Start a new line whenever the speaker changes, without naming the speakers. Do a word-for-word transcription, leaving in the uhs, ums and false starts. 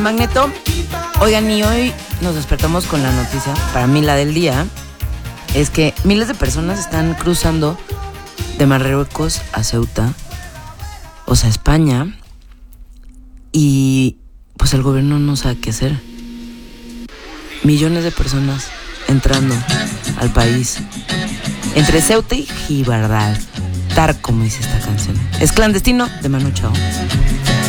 Magneto. Oigan, y hoy nos despertamos con la noticia, para mí la del día, es que miles de personas están cruzando de Marruecos a Ceuta, o sea, España, y pues el gobierno no sabe qué hacer. Millones de personas entrando al país, entre Ceuta y Gibraltar, como dice esta canción. Es Clandestino, de Manu Chao.